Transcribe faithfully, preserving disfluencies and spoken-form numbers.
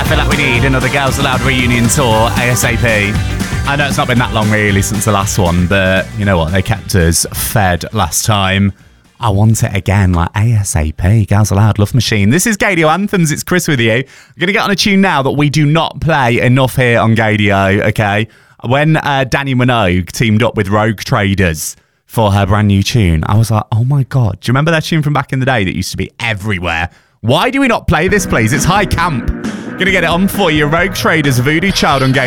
feel like we need another Girls Aloud reunion tour ASAP. I know it's not been that long really since the last one, but you know what? They kept us fed last time. I want it again, like ASAP. Girls Aloud, Love Machine. This is Gaydio Anthems. It's Chris with you. I'm going to get on a tune now that we do not play enough here on Gaydio, okay? When uh, Danny Minogue teamed up with Rogue Traders for her brand new tune, I was like, oh my God. Do you remember that tune from back in the day that used to be everywhere? Why do we not play this, please? It's high camp. Going to get it on for you. Rogue Traders, Voodoo Child on Gaydio.